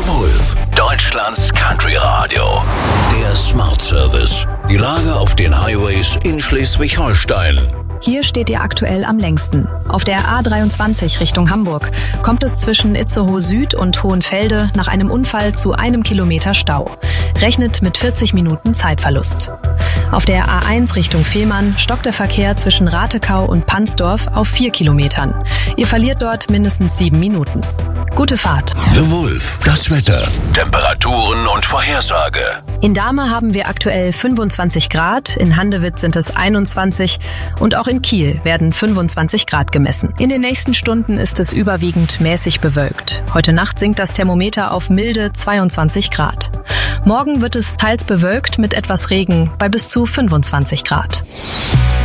The Wolf, Deutschlands Country Radio. Der Smart Service. Die Lage auf den Highways in Schleswig-Holstein. Hier steht ihr aktuell am längsten. Auf der A23 Richtung Hamburg kommt es zwischen Itzehoe Süd und Hohenfelde nach einem Unfall zu 1 Kilometer Stau. Rechnet mit 40 Minuten Zeitverlust. Auf der A1 Richtung Fehmarn stockt der Verkehr zwischen Ratekau und Pansdorf auf 4 Kilometern. Ihr verliert dort mindestens 7 Minuten. Gute Fahrt. The Wolf, das Wetter, Temperaturen und Vorhersage. In Dahme haben wir aktuell 25 Grad, in Handewitt sind es 21 und auch in Kiel werden 25 Grad gemessen. In den nächsten Stunden ist es überwiegend mäßig bewölkt. Heute Nacht sinkt das Thermometer auf milde 22 Grad. Morgen wird es teils bewölkt mit etwas Regen bei bis zu 25 Grad.